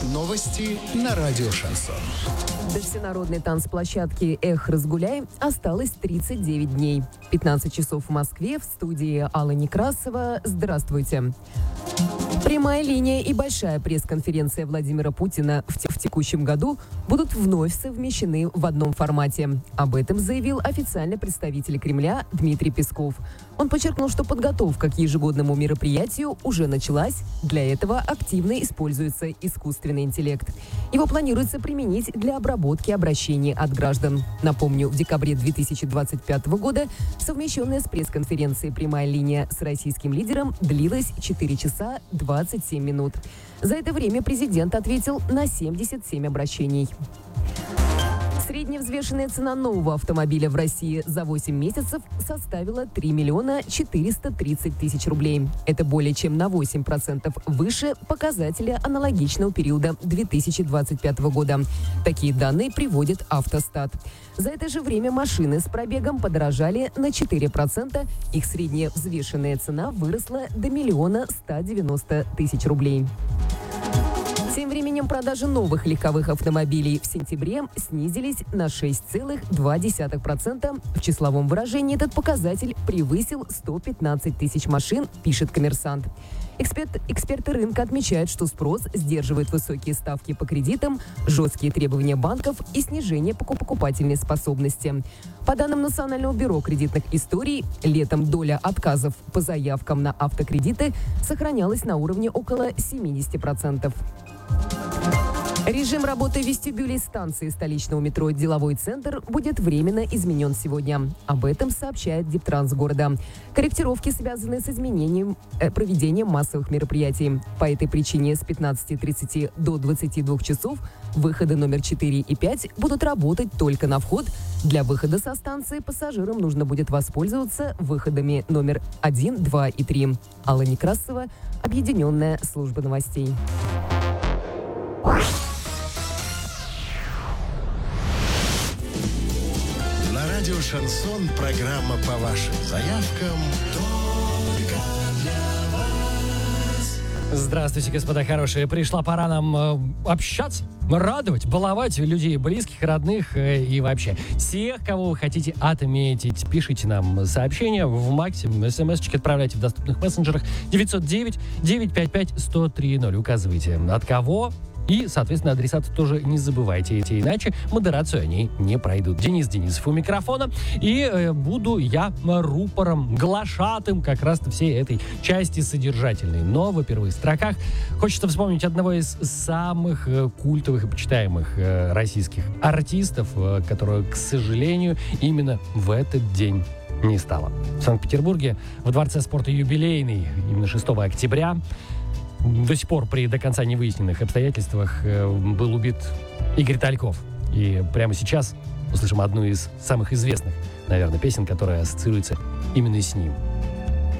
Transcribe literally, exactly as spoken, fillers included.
Новости на радио «Шансон». До всенародной танцплощадки «Эх, разгуляй» осталось тридцать девять дней. пятнадцать часов в Москве, в студии Алла Некрасова. Здравствуйте. Прямая линия и большая пресс-конференция Владимира Путина в, те- в текущем году будут вновь совмещены в одном формате. Об этом заявил официальный представитель Кремля Дмитрий Песков. Он подчеркнул, что подготовка к ежегодному мероприятию уже началась. Для этого активно используется искусственный интеллект. Его планируется применить для обработки обращений от граждан. Напомню, в декабре две тысячи двадцать пятого года совмещенная с пресс-конференцией «Прямая линия» с российским лидером длилась четыре часа двадцать семь минут. За это время президент ответил на семьдесят семь обращений. Средняя взвешенная цена нового автомобиля в России за восемь месяцев составила три миллиона четыреста тридцать тысяч рублей. Это более чем на восемь процентов выше показателя аналогичного периода две тысячи двадцать пятого года. Такие данные приводит Автостат. За это же время машины с пробегом подорожали на четыре процента. Их средняя взвешенная цена выросла до миллиона ста девяноста тысяч рублей. Тем временем продажи новых легковых автомобилей в сентябре снизились на шесть целых два десятых процента. В числовом выражении этот показатель превысил сто пятнадцать тысяч машин, пишет «Коммерсант». Эксперт, эксперты рынка отмечают, что спрос сдерживает высокие ставки по кредитам, жесткие требования банков и снижение покупательной способности. По данным Национального бюро кредитных историй, летом доля отказов по заявкам на автокредиты сохранялась на уровне около семьдесят процентов. Режим работы вестибюлей станции столичного метро «Деловой центр» будет временно изменен сегодня. Об этом сообщает Дептранс города. Корректировки связаны с изменением э, проведения массовых мероприятий. По этой причине с пятнадцати тридцати до двадцати двух часов выходы номер четыре и пять будут работать только на вход. Для выхода со станции пассажирам нужно будет воспользоваться выходами номер один, два и три. Алла Некрасова, Объединенная служба новостей. На радио «Шансон» программа по вашим заявкам только для вас. Здравствуйте, господа хорошие. Пришла пора нам э, общаться, радовать, баловать людей, близких, родных э, и вообще всех, кого вы хотите отметить. Пишите нам сообщения в максимум, смс-чики отправляйте в доступных мессенджерах девятьсот девять девятьсот пятьдесят пять сто три ноль. Указывайте, от кого. И, соответственно, адресаты тоже не забывайте, иначе модерацию они не пройдут. Денис Денисов у микрофона, и э, буду я рупором, глашатым как раз всей этой части содержательной. Но в первых строках хочется вспомнить одного из самых э, культовых и почитаемых э, российских артистов, э, которого, к сожалению, именно в этот день не стало. В Санкт-Петербурге в Дворце спорта «Юбилейный» именно шестого октября до сих пор при до конца невыясненных обстоятельствах э, был убит Игорь Тальков. И прямо сейчас услышим одну из самых известных, наверное, песен, которая ассоциируется именно с ним.